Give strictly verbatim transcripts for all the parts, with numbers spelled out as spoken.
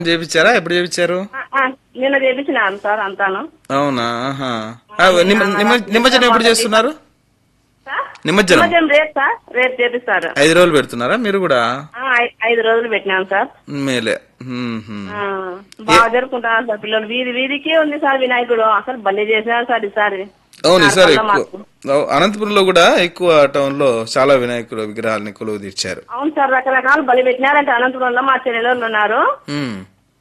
చేపించారా? ఎప్పుడు చేపించారు? ఆ, ఆ, నిన్న చేపించినాను సార్ అంతాను. అవునా? ఆహా. ఆ, నిమ- నిమ- నిమజ్జనం ఎప్పుడు చేస్తున్నారు? సార్? నిమజ్జనం నిమజ్జనం రేపు సార్, రేపు చేపిస్తారు. ఐదు రోజులు పెడుతున్నారా మీరు కూడా? ఆ, ఐ- ఐదు రోజులు పెట్టినాం సార్. మేలే. హ్మ్, హ్మ్. ఆ, బాగా జరుపుకుంటున్నారు సార్ పిల్లలు. వీధి వీధికే ఉంది సార్ వినాయకుడు. అసలు భలే చేశారు సార్ ఈసారి. అవును, ఈసారి నార్మల్గా ఎక్కువ. మాకు. అవు- అనంతపురంలో కూడా ఎక్కువ టౌన్ లో చాలా వినాయకుల విగ్రహాలని కొలువు తీర్చారు. అవును సార్, రకరకాలు బలి పెట్టినారంటే అనంతపురంలో మా చెల్లెలు ఉన్నారు. హ్మ్.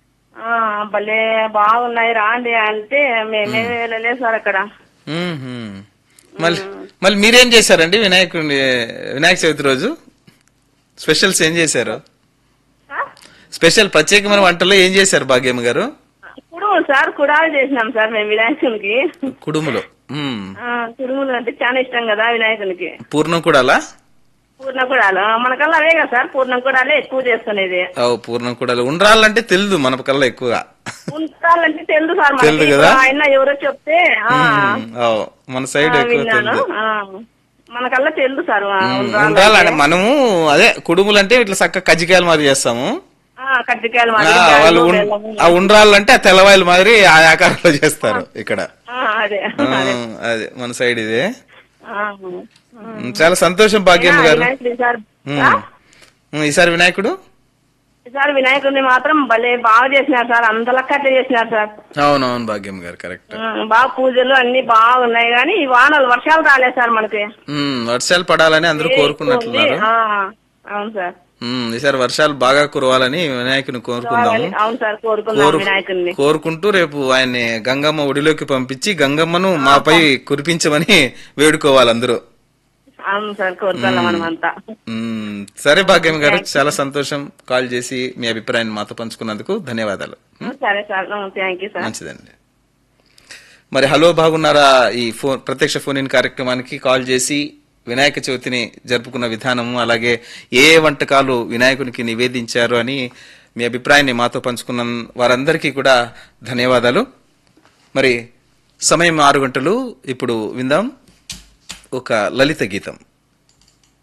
ఆ, భలే బాగున్నాయి రాండి అంటే మేమే వెళ్ళలేదు సార్ అక్కడ. హ్మ్, హ్మ్. మళ్ళీ మళ్ళీ మీరేం చేశారండి వినాయకుడి వినాయక చవితి రోజు? స్పెషల్స్ ఏం చేశారు? సార్? స్పెషల్ ప్రత్యేకమైన వంటలు ఏం చేశారు భాగ్యమ్మ గారు? కుడుములు సార్, కుడాలు చేసినాం సార్ మేము వినాయకునికి. కుడుములు. హ్మ్. ఆ, కుడుములు అంటే చాలా ఇష్టం కదా వినాయకునికి. పూర్ణం కూడా అలా? పూర్ణ కుడాలు మనకల్లా అవే కదా సార్, పూర్ణం కుడాలే ఎక్కువ చేసుకునేది. అవు పూర్ణం కూడా ఉండ్రాళ్ళంటే తెలియదు మన కల్లా ఎక్కువగా. ఉండాలంటే తెలుసు సార్ మనకి. తెలుసు ఇప్పుడు కదా? ఆయన ఎవరో చెప్తే ఆ, హ్మ్. అవు మన సైడ్ ఆ, ఎక్కువ విన్నాను. తెలుదు. ఆ, మనకల్లా తెలుసు సార్ ఆ, ఉండ్రాళ్ళు ఉండ్రాళ్ళంటే అంటే. మనము అదే కుడుములు అంటే ఇట్లా చక్క కజ్జికాయలు మాదిరి చేస్తాము. ఆ, కజ్జికాయలు ఆ, మాదిరి వాళ్ళు బ్యాళ్ళు, ఉం- బెల్లము. ఆ ఉండ్రాళ్ళు అంటే ఆ తెల్లవాయలు మాదిరి ఆ ఆకారంలో చేస్తారు ఇక్కడ. ఆ, అదే ఆ, అదే. అదే మన సైడ్ ఇదే. ఆ, ఆ. ఉమ్, చాలా సంతోషం భాగ్యమ్మ గారు. వినాయకుడు సార్. ఉమ్. ఉమ్, ఈసారి వినాయకుడు సార్ వినాయకుడిని మాత్రం భలే బాగా చేసినారు సార్, అంతలక్క అట్లా చేసినారు సార్. అవునవును భాగ్యమ్మ గారు కరెక్ట్. ఉమ్, బాగా పూజలు అన్ని బాగున్నాయి కానీ ఈ వానలు వర్షాలు రాలేదు సార్ మనకి. ఉమ్, వర్షాలు పడాలని అందరూ ఎక్కువ ఉంది. కోరుకున్నట్లున్నారు. ఆ, అవును సార్. ఉమ్, ఈసారి వర్షాలు బాగా కురవాలని వినాయకుని కోరుకుందాము. అవును సార్, కోరుకుందాం కోరు వినాయకుడిని. కోరుకుంటూ రేపు ఆయన్ని గంగమ్మ ఒడిలోకి పంపించి గంగమ్మను మాపై కురిపించమని వేడుకోవాలి అందరూ. అవును సార్, కోరుకుందాం మనమంతా. ఉమ్, సరే భాగ్యమ్మ గారు, చాలా సంతోషం కాల్ చేసి మీ అభిప్రాయాన్ని మాతో పంచుకున్నందుకు ధన్యవాదాలు. సరే సార్, థ్యాంక్ యూ సార్. మంచిదండి. మరి హలో బాగున్నారా ఈ ఫోన్ ప్రత్యక్ష ఫోన్ ఇన్ కార్యక్రమానికి కాల్ చేసి వినాయక చవితిని జరుపుకున్న విధానము, అలాగే ఏ ఏ వంటకాలు వినాయకునికి నివేదించారు అని మీ అభిప్రాయాన్ని మాతో పంచుకున్న వారందరికీ కూడా ధన్యవాదాలు. మరి సమయం ఆరు గంటలు. ఇప్పుడు విందాం ఒక లలిత గీతం.